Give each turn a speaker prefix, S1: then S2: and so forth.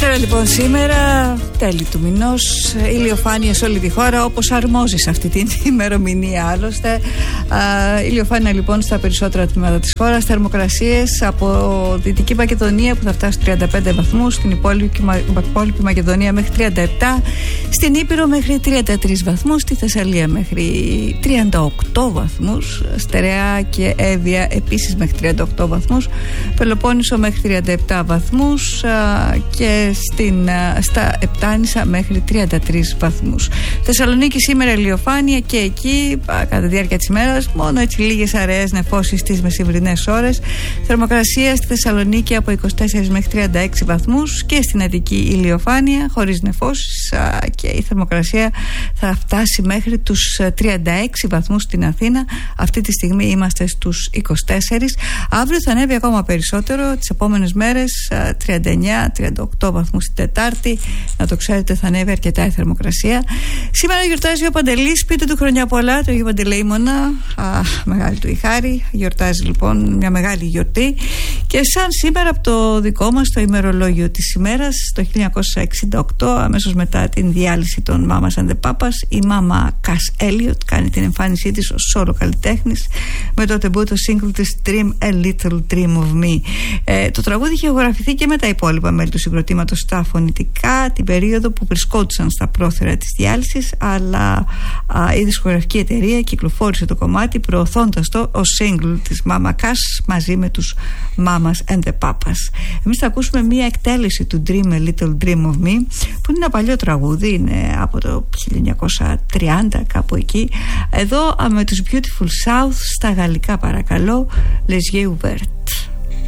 S1: Καλησπέρα λοιπόν. Σήμερα, τέλη του μηνός, ηλιοφάνεια σε όλη τη χώρα, όπως αρμόζει σε αυτή την ημερομηνία άλλωστε. Ηλιοφάνεια λοιπόν στα περισσότερα τμήματα της χώρας. Θερμοκρασίες από Δυτική Μακεδονία που θα φτάσει 35 βαθμούς, στην υπόλοιπη Μακεδονία μέχρι 37, στην Ήπειρο μέχρι 33 βαθμούς, στη Θεσσαλία μέχρι 38 βαθμούς, Στερεά και Εύβοια επίσης μέχρι 38 βαθμούς, Πελοπόννησο μέχρι 37 βαθμούς και στα Επτάνησα μέχρι 33 βαθμούς. Θεσσαλονίκη σήμερα ηλιοφάνεια και εκεί κατά τη διάρκεια της ημέρας μόνο έτσι λίγες αραίες νεφώσεις στις μεσημβρινές ώρες. Θερμοκρασία στη Θεσσαλονίκη από 24 μέχρι 36 βαθμούς και στην Αττική ηλιοφάνεια χωρίς νεφώσεις και η θερμοκρασία θα φτάσει μέχρι τους 36 βαθμούς στην Αθήνα. Αυτή τη στιγμή είμαστε στους 24. Αύριο θα ανέβει ακόμα περισσότερο, τις επόμενες μέρες 39-38 βαθμούς την Τετάρτη. Να το ξέρετε, θα ανέβει αρκετά η θερμοκρασία. Σήμερα γιορτάζει ο Παντελής, πείτε του χρονιά πολλά, το Αγίου Παντελεήμονα. Μεγάλη του η χάρη. Γιορτάζει λοιπόν μια μεγάλη γιορτή. Και σαν σήμερα από το δικό μας το ημερολόγιο της ημέρας, το 1968, αμέσως μετά την διάλυση των Mamas and the Papas, η Μάμα Κας Έλιοτ κάνει την εμφάνισή της ως solo καλλιτέχνης με το τεμπούτο single της Dream a Little Dream of Me. Το τραγούδι είχε ηχογραφηθεί και με τα υπόλοιπα μέλη του συγκροτήματος στα φωνητικά την περίοδο που βρισκόντουσαν στα πρόθυρα της διάλυσης, αλλά η δισκογραφική εταιρεία κυκλοφόρησε το κομμάτι προωθώντας το ως single της Mama Cass μαζί με τους Mamas and the Papas. Εμείς θα ακούσουμε μία εκτέλεση του Dream a Little Dream of Me, που είναι ένα παλιό τραγούδι, είναι από το 1930 κάπου εκεί. Εδώ με τους Beautiful South στα γαλλικά, παρακαλώ, Les Yeux Ouverts.